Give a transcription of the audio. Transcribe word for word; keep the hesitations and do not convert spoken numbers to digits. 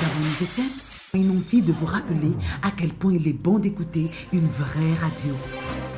qu'avons-nous fait? Inutile de vous rappeler à quel point il est bon d'écouter une vraie radio.